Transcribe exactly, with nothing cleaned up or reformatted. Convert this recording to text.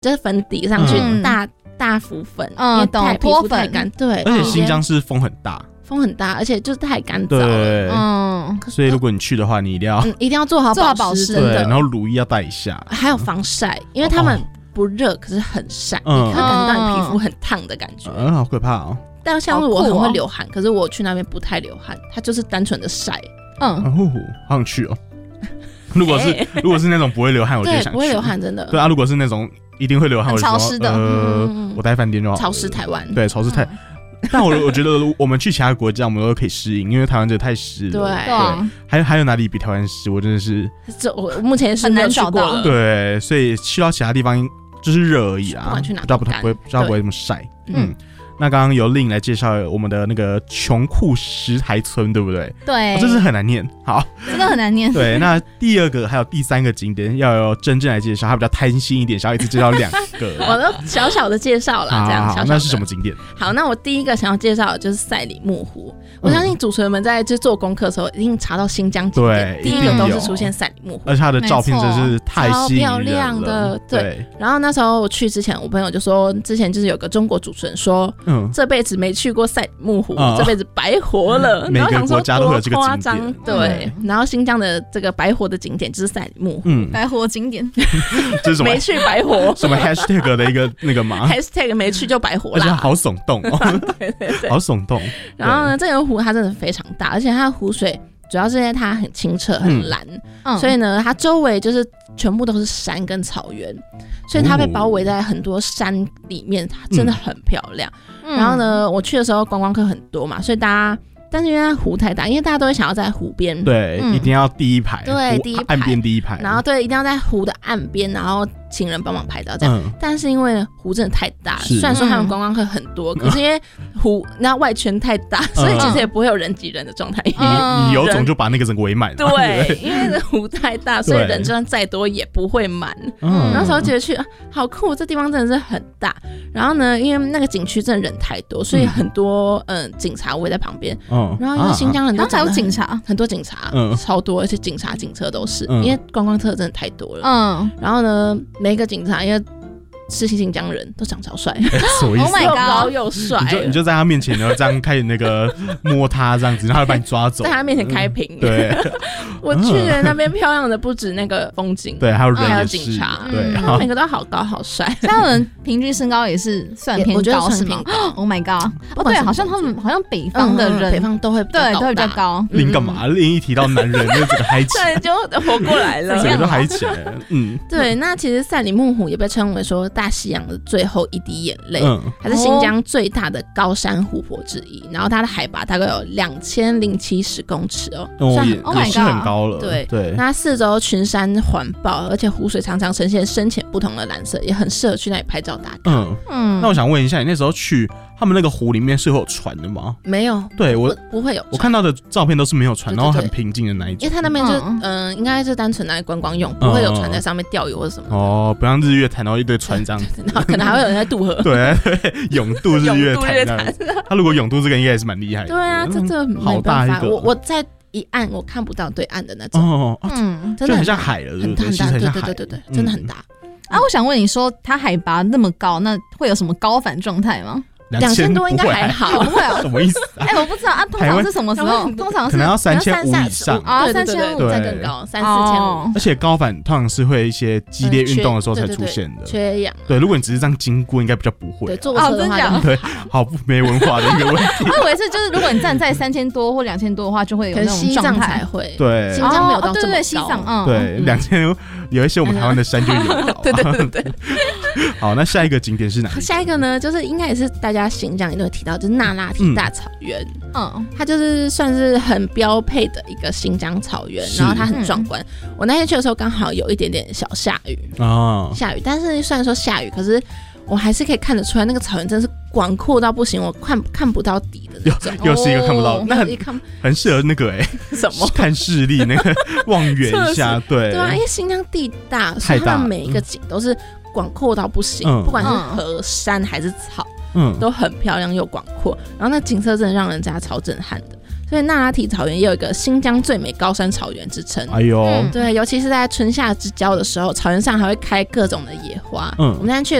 就是粉底上去大、嗯、大浮粉，嗯，因为太皮肤太干，对， 而且新疆是风很大。 风很大，而且就是太干燥了，对， 嗯，所以如果你去的话，你一定要、 嗯、一定要做好保湿，真的， 对，然后乳液要带一下， 还有防晒，因为他们不热，可是很晒，嗯、你会感觉到你皮肤很烫的感觉， 嗯，好可怕哦。 但像是我很会流汗，可是我去那边不太流汗，它就是单纯的晒，嗯， 哦，好想去哦。如果是、欸、如果是那种不会流汗，我就想去， 不会流汗真的。 对啊，如果是那种一定会流汗，我就说潮湿的， 呃，嗯、我待饭店就好。 潮湿台湾， 对，潮湿台。嗯但我我觉得我们去其他国家我们都可以适应，因为台湾真的太湿了。 对， 对，还有还有哪里比台湾湿？我真的是， 这我目前是很难找到了。 对，所以去到其他地方就是热而已啊， 不管去哪都不会不知道不会这么晒。嗯。那刚刚由Lin来介绍我们的那个穷库石台村，对不对？ 对， 哦、这是很难念。好， 真的很难念。 对，那第二个还有第三个景点要由真正来介绍，他比较贪心一点，想要一次介绍两个。 我都小小的介绍了，这样小小的。 那是什么景点？ 好，那我第一个想要介绍的就是赛里木湖。我相信主持人们在就做功课的时候，一定查到新疆景点，第一个都是出现赛里木湖， 而且他的照片真是太吸引人了， 超漂亮的。对。然后那时候我去之前，我朋友就说，之前就是有个中国主持人说，嗯，这辈子没去过赛里木湖，嗯、这辈子白活了。 每个国家都有这个景点， 对。然后新疆的这个白活的景点就是赛里木湖，嗯， 白活景点， 这是什么？ 没去白活， 什么 hashtag 的一个那个吗 ？hashtag 没去就白活啦， 而且好耸动哦， 对对对， 好耸动。 然后呢，这个湖它真的非常大，而且它的湖水主要是因为它很清澈、很蓝，嗯、所以呢，它周围就是全部都是山跟草原，所以它被包围在很多山里面，它真的很漂亮。嗯、然后呢，我去的时候观光客很多嘛，所以大家。但是因为它湖太大，因为大家都会想要在湖边， 对，嗯、一定要第一排， 对，第一排， 岸边第一排， 然后对，一定要在湖的岸边，然后请人帮忙拍照这样。嗯、但是因为湖真的太大，虽然说他们观光客很多，嗯、可是因为湖那外圈太大，嗯、所以其实也不会有人挤人的状态。 嗯、你有种就把那个整个围满。 对，因为湖太大，所以人就算再多也不会满。嗯，那时候觉得去、啊、好酷，这地方真的是很大。然后呢，因为那个景区真的人太多，所以很多嗯、呃、警察围在旁边。嗯然后因为新疆人都还有警察， 很多警察，嗯，超多，而且警察、警车都是，嗯、因为观光客真的太多了，嗯。然后呢，每一个警察因为是新疆人都长超帅， 什么意思？ Oh my god， 又高又帅， 你就你就在他面前，然后这样开始那个摸他这样子，然后他把你抓走， 在他面前开屏。 嗯、对， 我去的那边漂亮的不止那个风景， 对，还有人， 还有警察，对，他们每个都好高好帅。 他们平均身高也是算偏高，是吗 ？Oh my god！ 哦，对，好像他们好像北方的人， 北方都会比较对，都会比较高。 Lin干嘛？Lin一提到男人，就整个嗨起来， 对，就活过来了， 整个都嗨起来了。嗯， 对。那其实赛里木湖也被称为说大西洋的最后一滴眼泪，嗯，它是新疆最大的高山湖泊之一，然后它的海拔大概有两千零七十公尺哦， 哦也也是很高了。 对对， 那四周群山环抱，而且湖水常常呈现深浅不同的蓝色，也很适合去那里拍照打卡。 嗯嗯，那我想问一下，你那时候去他们那个湖里面是会有船的吗？ 没有， 对我不, 不会有。 我看到的照片都是没有船，对对对，然后很平静的那一种。 因为它那边就嗯、呃，应该是单纯拿来观光用，不会有船在上面钓鱼或者什么的。哦， 不像日月潭，然后一堆船这样， 然后可能还会有人在渡河。 对对，泳渡日月潭。他如果泳渡这个应该也是蛮厉害的。 对啊，这这好大一个。 我我在一岸我看不到对岸的那种。 哦，嗯，真的很像海了， 很大很大，对对对对对，真的很大。 啊，我想问你说，它海拔那么高，那会有什么高反状态吗？ 两千多应该还好， 不会什么意思？ 哎，我不知道啊，通常是什么时候？通常是可能要三千五以上啊，三千五再更高，三四千五。 而且高反通常是会一些激烈运动的时候才出现的， 缺氧。 对，如果你只是这样经过，应该比较不会。 对，坐车的话， 对，好没文化的一个问题。 我以为是就是如果你站在三千多或两千多的话，就会有那种状态才会。 对， 新疆没有到这么高。 对对，西藏，嗯， 对，两千有一些我们台湾的山就有。 对对对对。 好，那下一个景点是哪？ 下一个呢，就是应该也是大家新疆一定会提到，就是那拉提大草原。嗯，它就是算是很标配的一个新疆草原，然后它很壮观。嗯、我那天去的时候刚好有一点点小下雨哦，下雨，但是虽然说下雨，可是我还是可以看得出来，那个草原真的是广阔到不行，我看看不到底的那种。 又又是一个看不到，哦、那很很适合那个哎、 欸，什么看视力那个望远一下，对对啊，因为新疆地大，所以它的每一个景都是广阔到不行，嗯、不管是河山还是草。嗯，都很漂亮又广阔，然后那景色真的让人家超震撼的， 所以那拉提草原也有一个新疆最美高山草原之称。 哎呦， 对，尤其是在春夏之交的时候，草原上还会开各种的野花。嗯，我们那天去